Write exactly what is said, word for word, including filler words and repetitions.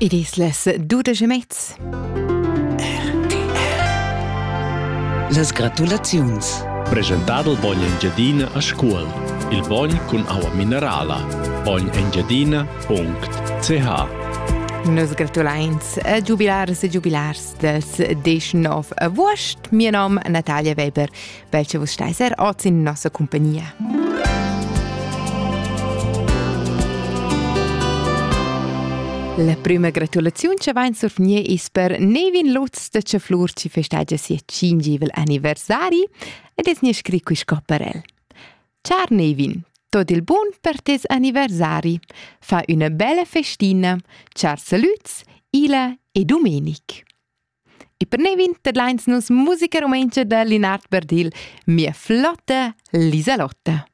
Ed es las dudesch e mez. Las gratulaziuns. Presentar il bogn Engiadina a scuol. Il bogn cun aua minerala. bogn engiadina punct c h. Nos gratulains a jubilars e jubilars dels diciannove agost. Mio nom è Natalia Weber, welche vos stais er oz in nossa compagnia. La prima gratulazione che va in sorfnie is per Nevin Lutz de Ceflur ci festeggia sia cingivel anniversari ed es nie scri qui scopperel. Ciao Nevin, tot il buon per tes anniversari. Fa una bella festina. Ciao saluts, Ila e Domenic. E per Nevin tedlains nus musica romantica de Linard Berdil, mia flotta Lisalotta.